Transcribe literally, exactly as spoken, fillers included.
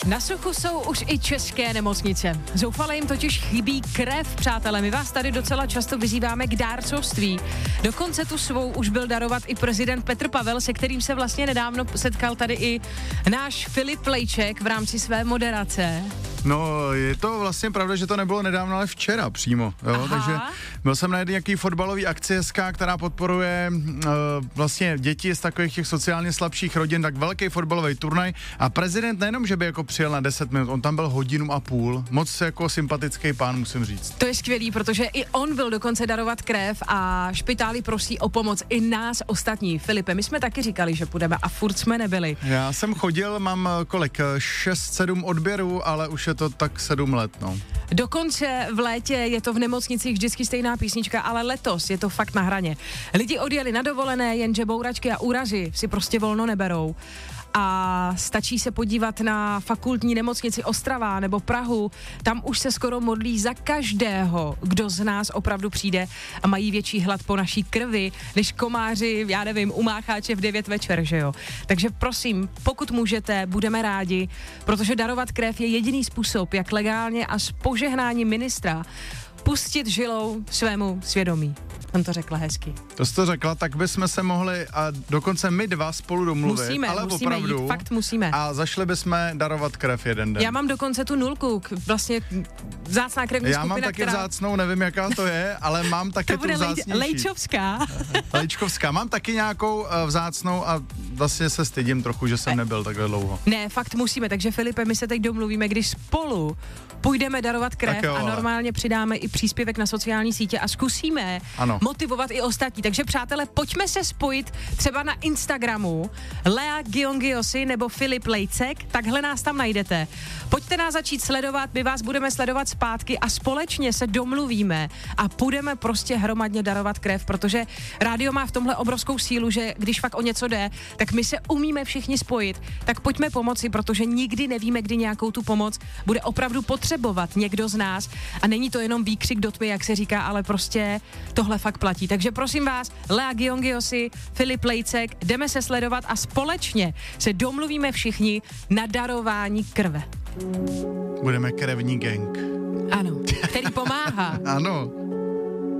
Na suchu jsou už i české nemocnice. Zoufale jim totiž chybí krev, přátelé. My vás tady docela často vyzýváme k dárcovství. Dokonce tu svou už byl darovat i prezident Petr Pavel, se kterým se vlastně nedávno setkal tady i náš Filip Lejček v rámci své moderace. No, je to vlastně pravda, že to nebylo nedávno, ale včera přímo, jo, takže byl jsem na nějaký fotbalový akci S K, která podporuje uh, vlastně děti z takových těch sociálně slabších rodin, tak velký fotbalový turnaj a prezident nejenom, že by jako přijel na deset minut, on tam byl hodinu a půl, moc jako sympatický pán, musím říct. To je skvělý, protože i on byl dokonce darovat krev a špitály prosí o pomoc i nás ostatní. Filipe, my jsme taky říkali, že půjdeme a furt jsme nebyli. Já jsem chodil, mám kolik, šest sedm odběrů, ale už je to tak sedm let, no. Dokonce v létě je to v nemocnicích vždycky stejná písnička, ale letos je to fakt na hraně. Lidi odjeli na dovolené, jenže bouračky a úrazy si prostě volno neberou. A stačí se podívat na fakultní nemocnici Ostrava nebo Prahu, tam už se skoro modlí za každého, kdo z nás opravdu přijde a mají větší hlad po naší krvi, než komáři, já nevím, u Mácháče v devět večer, že jo. Takže prosím, pokud můžete, budeme rádi, protože darovat krev je jediný způsob, jak legálně a s požehnáním ministra pustit žilou svému svědomí. On to řekla hezky. To jsi to řekla, tak bychom se mohli a dokonce my dva spolu domluvit, musíme, ale musíme opravdu. Jít, fakt musíme. A zašli bychom darovat krev jeden den. Já mám dokonce tu nulku, vlastně vzácná krevní Já skupina, mám taky která... vzácnou, nevím jaká to je, ale mám taky to tu bude vzácnější. Lejčovská. Lejčkovská. Mám taky nějakou uh, vzácnou a vlastně se stydím trochu, že jsem nebyl takhle dlouho. Ne, fakt musíme, takže Filipe, my se teď domluvíme, když spolu půjdeme darovat krev jo, a normálně přidáme i příspěvek na sociální sítě a zkusíme ano. motivovat i ostatní. Takže přátelé, pojďme se spojit třeba na Instagramu Lea Giongiosi nebo Filip Lejcek, takhle nás tam najdete. Pojďte nás začít sledovat, my vás budeme sledovat zpátky a společně se domluvíme a půjdeme prostě hromadně darovat krev, protože rádio má v tomhle obrovskou sílu, že když fakt o něco jde, tak my se umíme všichni spojit, tak pojďme pomoci, protože nikdy nevíme, kdy nějakou tu pomoc bude opravdu potřebovat někdo z nás a není to jenom výkřik do tmy, jak se říká, ale prostě tohle fakt platí. Takže prosím vás, Lea Giongiosi, Filip Lejcek, jdeme se sledovat a společně se domluvíme všichni na darování krve. Budeme krevní gang. Ano, který pomáhá. Ano.